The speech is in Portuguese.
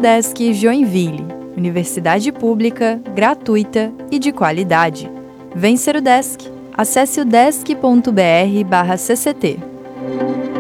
Udesc Joinville, universidade pública, gratuita e de qualidade. Vem ser Udesc! Acesse udesc.br/cct.